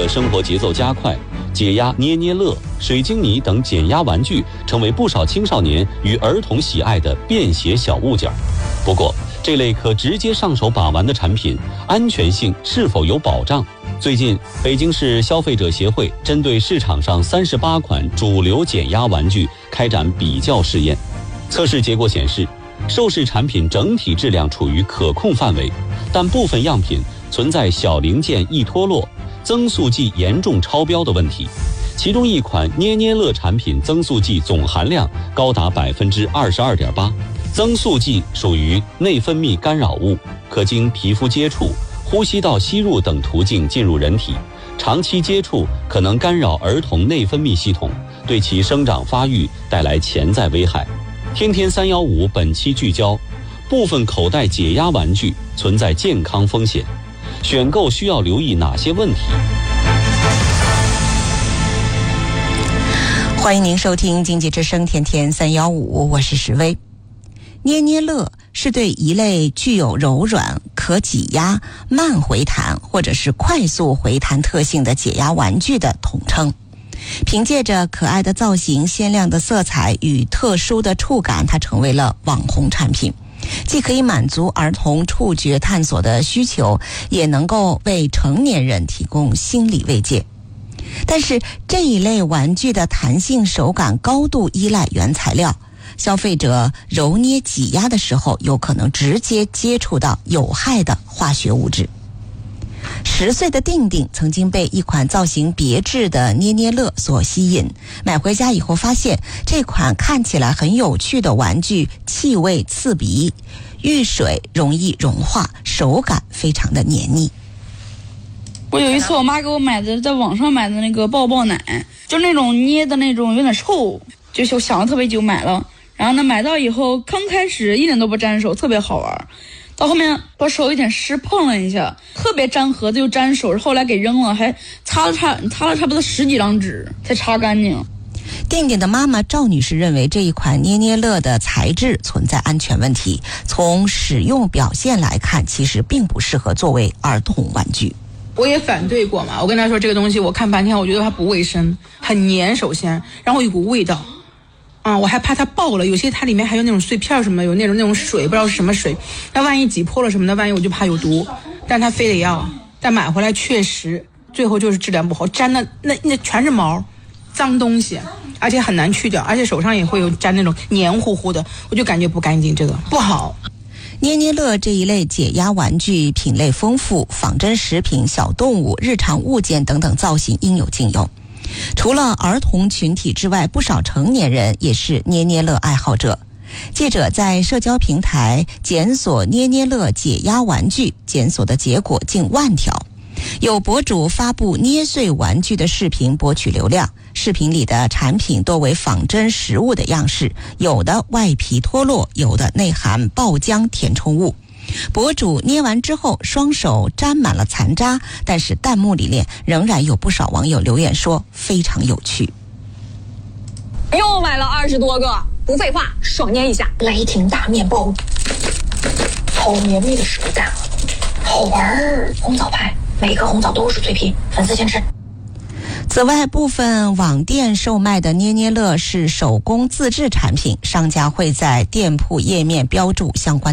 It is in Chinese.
的生活节奏加快，解压捏捏乐、水晶泥等减压玩具成为不少青少年与儿童喜爱的便携小物件。不过，这类可直接上手把玩的产品，安全性是否有保障？最近，北京市消费者协会针对市场上38款主流减压玩具开展比较试验。测试结果显示，受试产品整体质量处于可控范围，但部分样品存在小零件易脱落、增速剂严重超标的问题。其中一款捏捏乐产品增速剂总含量高达22.8%，增速剂属于内分泌干扰物，可经皮肤接触、呼吸道吸入等途径进入人体，长期接触可能干扰儿童内分泌系统，对其生长发育带来潜在危害。天天315本期聚焦，部分口袋解压玩具存在健康风险，选购需要留意哪些问题？ 欢迎您收听经济之声天天315，我是石薇。捏捏乐是对一类具有柔软、可挤压、慢回弹或者是快速回弹特性的解压玩具的统称。凭借着可爱的造型、鲜亮的色彩与特殊的触感，它成为了网红产品，既可以满足儿童触觉探索的需求，也能够为成年人提供心理慰藉。但是这一类玩具的弹性手感高度依赖原材料，消费者揉捏挤压的时候有可能直接接触到有害的化学物质。10岁的定定曾经被一款造型别致的捏捏乐所吸引，买回家以后发现这款看起来很有趣的玩具气味刺鼻，遇水容易融化，手感非常的黏腻。 我有一次我妈给我买的，在网上买的那个抱抱奶，就那种捏的那种有点臭，就想了特别久买了。然后呢，买到以后刚开始一点都不粘手，特别好玩。到后面我手有点湿，碰了一下，特别粘盒子又粘手，后来给扔了，还擦了差不多10几张纸才擦干净。 定定的妈妈赵女士认为这一款捏捏乐的材质存在安全问题，从使用表现来看，其实并不适合作为儿童玩具。 我也反对过嘛，我跟他说这个东西我看半天，我觉得它不卫生，很黏，首先，然后有股味道。我还怕它爆了，有些它里面还有那种碎片什么，有那种水，不知道是什么水，那万一挤破了什么的，万一我就怕有毒，但他非得要。但买回来确实最后就是质量不好，粘的那全是毛，脏东西，而且很难去掉，而且手上也会有粘那种黏糊糊的，我就感觉不干净，这个不好。 捏捏乐这一类解压玩具品类丰富，仿真食品、小动物、日常物件等等造型应有尽有。除了儿童群体之外，不少成年人也是捏捏乐爱好者。记者在社交平台检索捏捏乐解压玩具，检索的结果近万条。有博主发布捏碎玩具的视频博取流量，视频里的产品多为仿真实物的样式，有的外皮脱落，有的内含爆浆填充物。博主捏完之后双手沾满了残渣，但是弹幕里面仍然有不少网友留言说非常有趣。 又买了20多个，不废话，爽捏一下。 雷霆大面包，好绵密的手感，好玩儿。红枣派，每个红枣都是脆皮，粉丝先吃。 此外，部分网店售卖的捏捏乐是手工自制产品，商家会在店铺页面标注相关